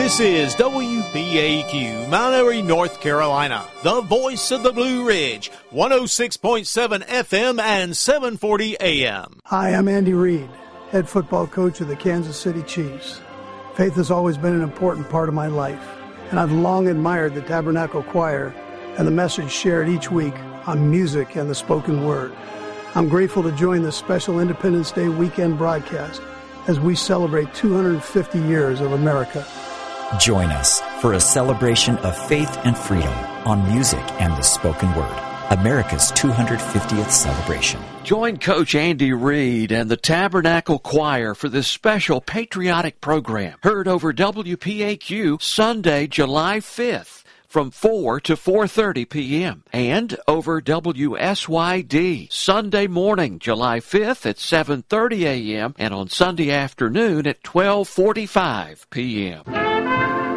This is WPAQ, Mount Airy, North Carolina, the voice of the Blue Ridge, 106.7 FM and 740 AM. Hi, I'm Andy Reid, head football coach of the Kansas City Chiefs. Faith has always been an important part of my life, and I've long admired the Tabernacle Choir and the message shared each week on music and the spoken word. I'm grateful to join the special Independence Day weekend broadcast as we celebrate 250 years of America. Join us for a celebration of faith and freedom on music and the spoken word. America's 250th celebration. Join Coach Andy Reid and the Tabernacle Choir for this special patriotic program. Heard over WPAQ Sunday, July 5th from 4 to 4:30 p.m. and over WSYD Sunday morning, July 5th at 7:30 a.m. and on Sunday afternoon at 12:45 p.m.